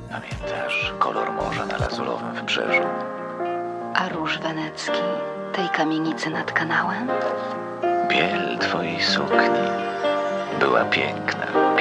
Pamiętasz kolor morza na lazurowym wybrzeżu? A róż wenecki tej kamienicy nad kanałem? Biel twojej sukni była piękna.